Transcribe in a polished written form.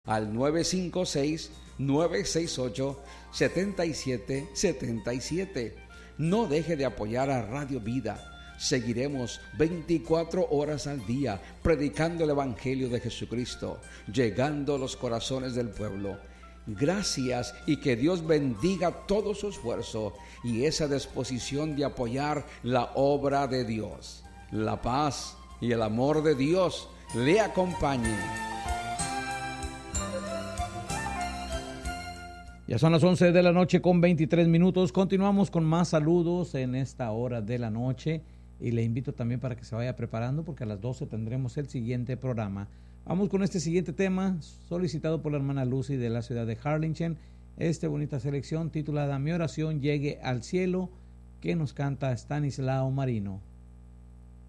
al 956-968-7777. No deje de apoyar a Radio Vida. Seguiremos 24 horas al día predicando el Evangelio de Jesucristo, llegando a los corazones del pueblo. Gracias y que Dios bendiga todo su esfuerzo y esa disposición de apoyar la obra de Dios. La paz y el amor de Dios le acompañe. Ya son las 11 de la noche con 23 minutos. Continuamos con más saludos en esta hora de la noche y le invito también para que se vaya preparando porque a las 12 tendremos el siguiente programa. Vamos con este siguiente tema solicitado por la hermana Lucy de la ciudad de Harlingen. Esta bonita selección titulada Mi oración llegue al cielo, que nos canta Stanislao Marino.